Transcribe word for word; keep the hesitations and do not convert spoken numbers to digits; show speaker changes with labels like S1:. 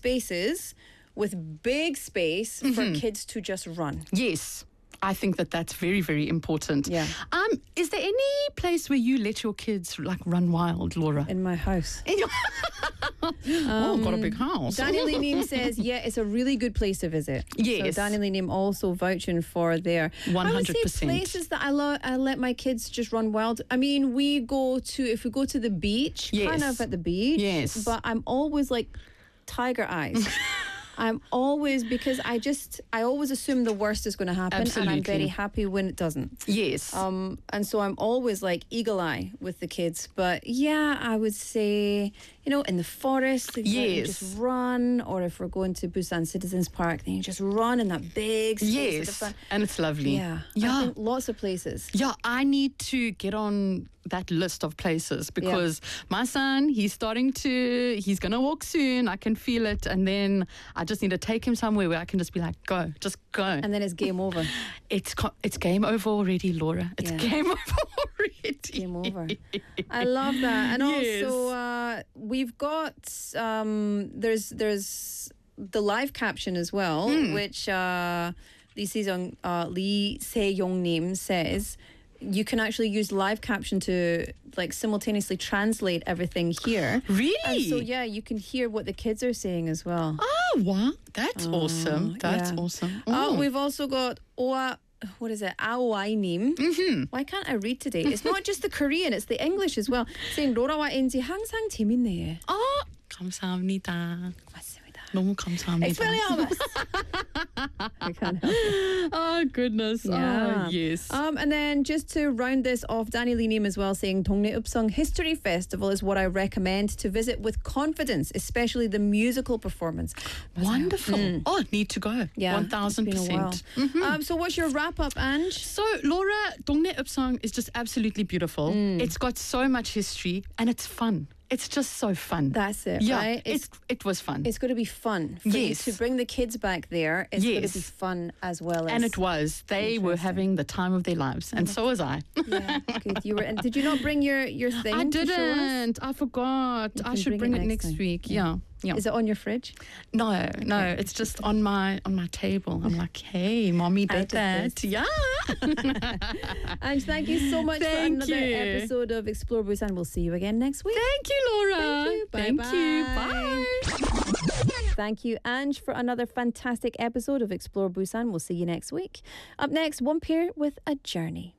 S1: spaces with big space mm-hmm. for kids to just run.
S2: Yes. I think that that's very, very important.
S1: Yeah.
S2: Um, is there any place where you let your kids like run wild, Laura?
S1: In my house.
S2: In your um, oh, got a big house.
S1: Daniel Neem says, yeah, it's a really good place to visit.
S2: Yes.
S1: So Daniel Neem also vouching for there.
S2: one hundred percent.
S1: I would say places that I, lo- I let my kids just run wild. I mean, we go to, if we go to the beach,
S2: yes.
S1: kind of at the beach.
S2: Yes.
S1: But I'm always like tiger eyes. I'm always, because I just, I always assume the worst is going to happen.
S2: Absolutely.
S1: And I'm very happy when it doesn't.
S2: Yes.
S1: Um, and so I'm always like eagle eye with the kids. But yeah, I would say, you know, in the forest, yes. you just run. Or if we're going to Busan Citizens Park, then you just run in that big space.
S2: Yes. And it's lovely.
S1: Yeah.
S2: Yeah.
S1: I think lots of places.
S2: Yeah, I need to get on that list of places because yeah. my son, he's starting to, he's going to walk soon. I can feel it. And then I just need to take him somewhere where I can just be like, go, just go.
S1: And then it's game over.
S2: It's it's game over already, Laura. It's yeah. game over already.
S1: Game over. I love that. And yes. also, uh, we've got, um, there's, there's the live caption as well, mm. which uh, Lee Se-young, uh, Lee Se-young-nim says, you can actually use live caption to like simultaneously translate everything here.
S2: Really?
S1: And so yeah, you can hear what the kids are saying as well.
S2: Oh, wow. That's oh, awesome. That's
S1: yeah.
S2: awesome.
S1: Oh, we've also got Oa, what is it? Aoai님.
S2: Mm-hmm.
S1: Why can't I read today? It's not just the Korean, it's the English as well. Saying 로라와 엔지 항상 재밌네요.
S2: Oh, 감사합니다.
S1: 맞습니다.
S2: 너무 감사합니다.
S1: Expelliarmus. I can't help it.
S2: Oh, goodness.
S1: Yeah.
S2: Oh, yes.
S1: Um, and then just to round this off, Danny Lee Neem as well saying Dongnae Upsung History Festival is what I recommend to visit with confidence, especially the musical performance.
S2: Wonderful. Mm. Oh, need to go.
S1: Yeah.
S2: one thousand percent.
S1: Mm-hmm. Um, so what's your wrap-up, Ange?
S2: So, Laura, Dongnae Upsung is just absolutely beautiful. Mm. It's got so much history and it's fun. It's just so fun.
S1: That's it,
S2: yeah,
S1: right?
S2: It's, it was fun.
S1: It's going to be fun. For
S2: yes.
S1: you to bring the kids back there, it's
S2: yes.
S1: going to be fun as well as...
S2: And it was. They were having the time of their lives. And so was I.
S1: Yeah, good. You were, and did you not bring your, your thing
S2: I
S1: to show us?
S2: didn't. I forgot. I should bring, bring it, it next, next week. Yeah. yeah. Yeah.
S1: Is it on your fridge?
S2: No, no, it's just on my on my table. I'm like, hey, mommy did that. This. Yeah.
S1: And thank you so much
S2: thank
S1: for another
S2: you.
S1: episode of Explore Busan. We'll see you again next week.
S2: Thank you, Laura.
S1: Thank you. Bye
S2: thank
S1: bye.
S2: you. Bye.
S1: Thank you, Ange, for another fantastic episode of Explore Busan. We'll see you next week. Up next, One Pair with a Journey.